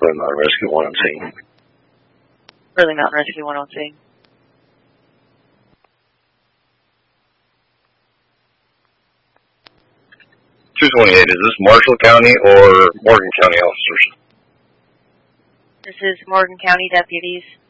Burley Mountain Rescue 1 on scene. Burley Mountain Rescue 1 on scene. .228, is this Marshall County or Morgan County officers? This is Morgan County deputies.